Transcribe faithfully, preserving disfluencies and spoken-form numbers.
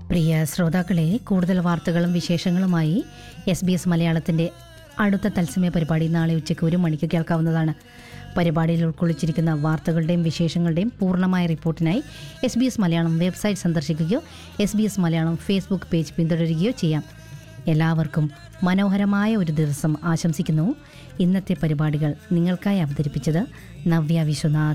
പ്രിയ ശ്രോതാക്കളെ, കൂടുതൽ വാർത്തകളും വിശേഷങ്ങളുമായി എസ് ബി എസ് മലയാളത്തിൻ്റെ അടുത്ത തത്സമയ പരിപാടി നാളെ ഉച്ചയ്ക്ക് ഒരു മണിക്ക് കേൾക്കാവുന്നതാണ്. പരിപാടിയിൽ ഉൾക്കൊള്ളിച്ചിരിക്കുന്ന വാർത്തകളുടെയും വിശേഷങ്ങളുടെയും പൂർണ്ണമായ റിപ്പോർട്ടിനായി S B S Malayalam website സന്ദർശിക്കുകയോ S B S Malayalam Facebook page പിന്തുടരുകയോ ചെയ്യാം. എല്ലാവർക്കും മനോഹരമായ ഒരു ദിവസം ആശംസിക്കുന്നു. ഇന്നത്തെ പരിപാടികൾ നിങ്ങൾക്കായി അവതരിപ്പിച്ചത് നവ്യ വിശ്വനാഥ്.